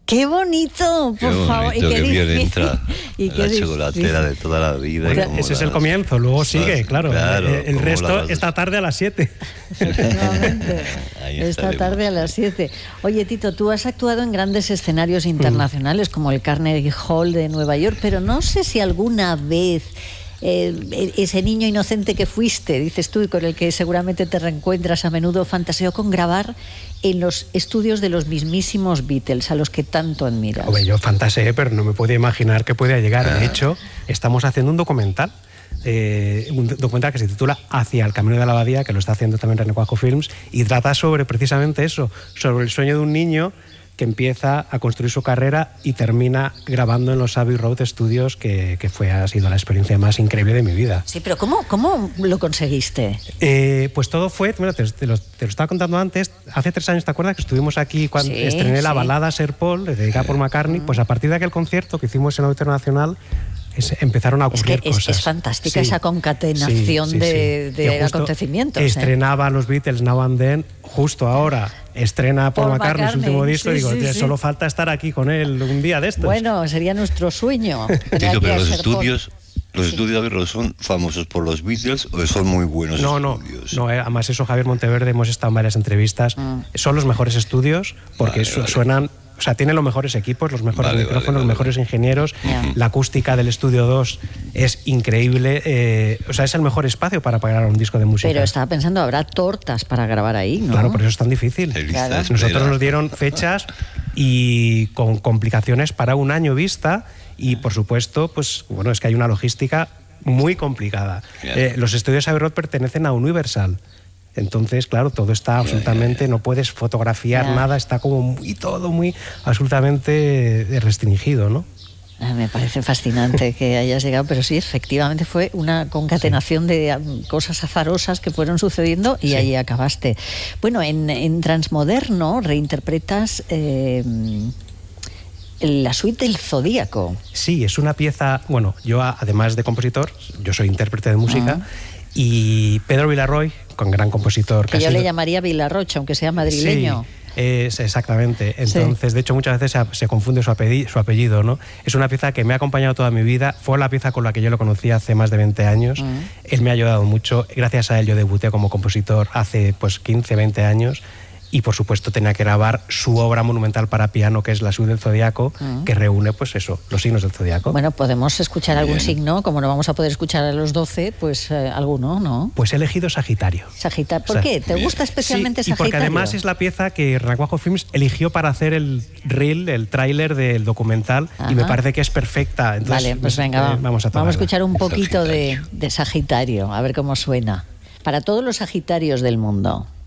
¡Qué bonito! Por favor. Bonito, qué bien entra y la chocolatera de toda la vida. Ese es el comienzo, luego sigue, claro. El resto esta tarde a las 7. Efectivamente. Esta tarde a las 7. Oye, Tito, tú has actuado en grandes escenarios internacionales como el Carnegie Hall de Nueva York, pero no sé si alguna vez ese niño inocente que fuiste, dices tú, y con el que seguramente te reencuentras a menudo, fantaseó con grabar en los estudios de los mismísimos Beatles, a los que tanto admiras. Hombre, yo fantaseé, pero no me podía imaginar que podía llegar. De hecho, estamos haciendo un documental que se titula Hacia el camino de la abadía, que lo está haciendo también René Cuajo Films, y trata sobre precisamente eso, sobre el sueño de un niño que empieza a construir su carrera y termina grabando en los Abbey Road Studios, que ha sido la experiencia más increíble de mi vida. Sí, pero ¿cómo lo conseguiste? Pues todo fue, bueno, te lo estaba contando antes, hace 3 años, ¿te acuerdas que estuvimos aquí cuando estrené la balada Sir Paul, dedicada por McCartney? Pues a partir de aquel concierto que hicimos en el Auditorio Nacional, empezaron a ocurrir cosas. Es fantástica esa concatenación de acontecimientos. Estrenaba los Beatles Now and Then, justo ahora estrena Paul McCartney su último disco, solo falta estar aquí con él un día de estos. Bueno, sería nuestro sueño. Tito, pero los estudios son famosos por los Beatles o son muy buenos estudios. No, además eso, Javier Monteverde, hemos estado en varias entrevistas, son los mejores estudios porque suenan... O sea, tienen los mejores equipos, los mejores micrófonos, los mejores ingenieros. La acústica del Estudio 2 es increíble. O sea, es el mejor espacio para grabar un disco de música. Pero estaba pensando, habrá tortas para grabar ahí, ¿no? Claro, por eso es tan difícil. Claro. Nosotros nos dieron fechas y con complicaciones para un año vista y, por supuesto, pues bueno, es que hay una logística muy complicada. Los estudios Abbey Road pertenecen a Universal. Entonces, claro, todo está absolutamente, no puedes fotografiar nada, está como todo muy absolutamente restringido, ¿no? Me parece fascinante que hayas llegado, pero sí, efectivamente fue una concatenación de cosas azarosas que fueron sucediendo y ahí acabaste. Bueno, en Transmoderno reinterpretas la suite del Zodíaco. Sí, es una pieza, bueno, yo además de compositor, yo soy intérprete de música, y Pedro Villarroy, con gran compositor. Que yo le llamaría Vilarrocha, aunque sea madrileño. Sí, exactamente. Entonces, de hecho, muchas veces se confunde su apellido, ¿no? Es una pieza que me ha acompañado toda mi vida. Fue la pieza con la que yo lo conocí hace más de 20 años. Él me ha ayudado mucho. Gracias a él yo debuté como compositor hace 15, 20 años. Y, por supuesto, tenía que grabar su obra monumental para piano, que es la suite del Zodíaco, que reúne, pues eso, los signos del Zodíaco. Bueno, podemos escuchar algún signo, como no vamos a poder escuchar a los 12, pues alguno, ¿no? Pues he elegido Sagitario. ¿Por qué? ¿Te gusta especialmente Sagitario? Y porque además es la pieza que René Cuajo Films eligió para hacer el reel, el tráiler del documental, y me parece que es perfecta. Entonces, vale, pues venga, vamos a escuchar un poquito de Sagitario, a ver cómo suena. Para todos los Sagitarios del mundo.